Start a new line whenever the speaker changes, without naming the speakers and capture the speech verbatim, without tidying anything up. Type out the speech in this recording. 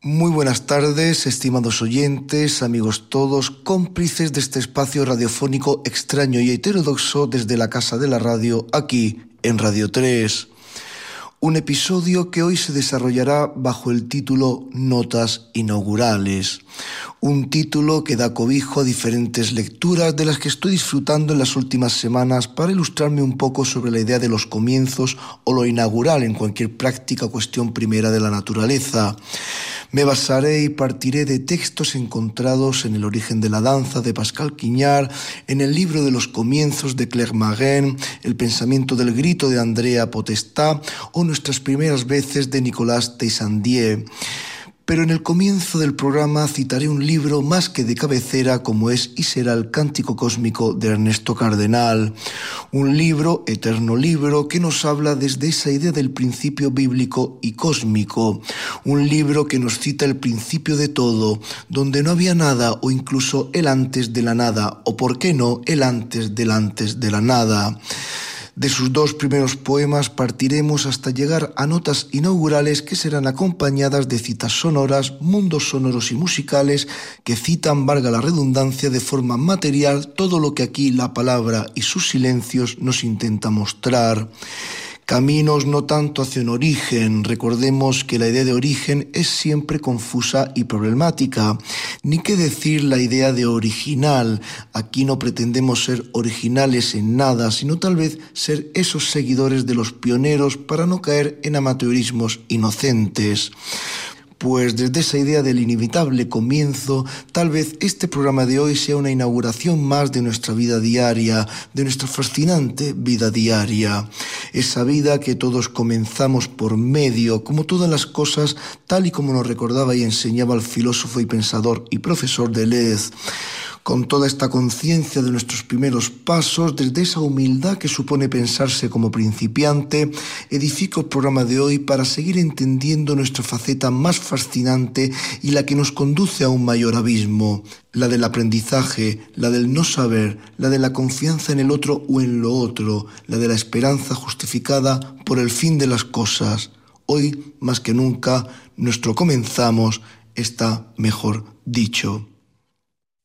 Muy buenas tardes, estimados oyentes, amigos todos, cómplices de este espacio radiofónico extraño y heterodoxo desde la Casa de la Radio, aquí en Radio tres. Un episodio que hoy se desarrollará bajo el título Notas inaugurales. Un título que da cobijo a diferentes lecturas de las que estoy disfrutando en las últimas semanas para ilustrarme un poco sobre la idea de los comienzos o lo inaugural en cualquier práctica o cuestión primera de la naturaleza. Me basaré y partiré de textos encontrados en El origen de la danza de Pascal Quignard, en el libro de los comienzos de Claire Magin, El pensamiento del grito de Andrea Potestà o Nuestras primeras veces de Nicolas Teissandrier. Pero en el comienzo del programa citaré un libro más que de cabecera como es y será El Cántico Cósmico de Ernesto Cardenal. Un libro, eterno libro, que nos habla desde esa idea del principio bíblico y cósmico. Un libro que nos cita el principio de todo, donde no había nada o incluso el antes de la nada, o por qué no, el antes del antes de la nada. De sus dos primeros poemas partiremos hasta llegar a notas inaugurales que serán acompañadas de citas sonoras, mundos sonoros y musicales que citan, valga la redundancia, de forma material todo lo que aquí la palabra y sus silencios nos intenta mostrar. Caminos no tanto hacia un origen, recordemos que la idea de origen es siempre confusa y problemática, ni qué decir la idea de original. Aquí no pretendemos ser originales en nada, sino tal vez ser esos seguidores de los pioneros para no caer en amateurismos inocentes. Pues desde esa idea del inevitable comienzo, tal vez este programa de hoy sea una inauguración más de nuestra vida diaria, de nuestra fascinante vida diaria. Esa vida que todos comenzamos por medio, como todas las cosas, tal y como nos recordaba y enseñaba el filósofo y pensador y profesor Deleuze. Con toda esta conciencia de nuestros primeros pasos, desde esa humildad que supone pensarse como principiante, edifico el programa de hoy para seguir entendiendo nuestra faceta más fascinante y la que nos conduce a un mayor abismo, la del aprendizaje, la del no saber, la de la confianza en el otro o en lo otro, la de la esperanza justificada por el fin de las cosas. Hoy, más que nunca, nuestro comenzamos está mejor dicho.